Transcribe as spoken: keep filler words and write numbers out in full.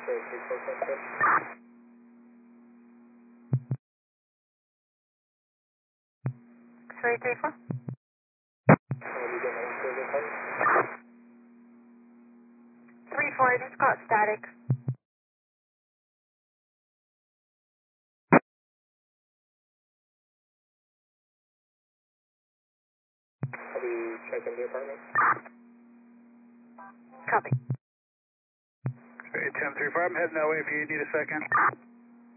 X-ray three four. three four, I just got static. Have you checked into the apartment? Copy. X-ray ten three four, I'm heading that way if you need a second.